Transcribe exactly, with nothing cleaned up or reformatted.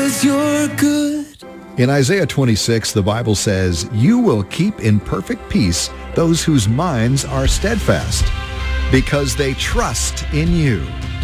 'cause you're good. In Isaiah twenty-six, the Bible says, "You will keep in perfect peace those whose minds are steadfast, because they trust in you."